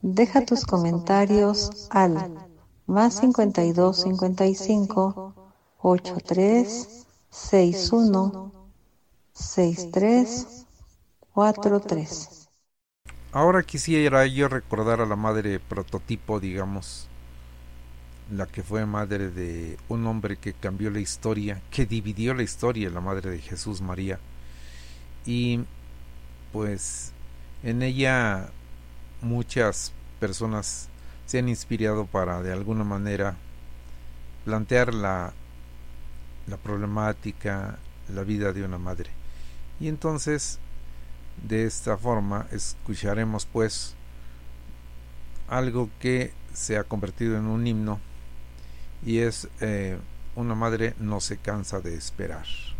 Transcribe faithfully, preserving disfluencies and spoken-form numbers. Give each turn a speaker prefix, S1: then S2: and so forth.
S1: Deja tus comentarios al más cincuenta y dos cincuenta y cinco ochenta y tres sesenta y uno sesenta y tres cuarenta y tres.
S2: Ahora quisiera yo recordar a la madre prototipo, digamos, la que fue madre de un hombre que cambió la historia, que dividió la historia, la madre de Jesús María. Y pues en ella muchas personas se han inspirado para de alguna manera plantear la, la problemática, la vida de una madre. Y entonces de esta forma escucharemos pues algo que se ha convertido en un himno y es eh, una madre no se cansa de esperar.